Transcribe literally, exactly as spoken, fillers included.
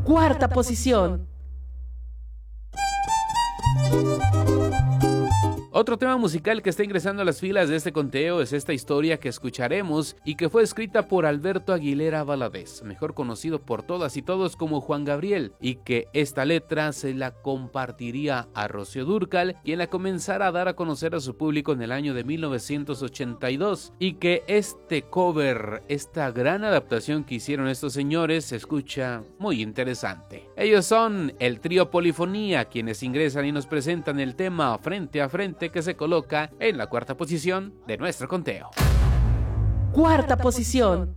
Cuarta posición. Otro tema musical que está ingresando a las filas de este conteo es esta historia que escucharemos y que fue escrita por Alberto Aguilera Valadez, mejor conocido por todas y todos como Juan Gabriel, y que esta letra se la compartiría a Rocío Dúrcal, quien la comenzara a dar a conocer a su público en el año de mil novecientos ochenta y dos, y que este cover, esta gran adaptación que hicieron estos señores, se escucha muy interesante. Ellos son el trío Polifonía, quienes ingresan y nos presentan el tema Frente a Frente, que se coloca en la cuarta posición de nuestro conteo. Cuarta posición.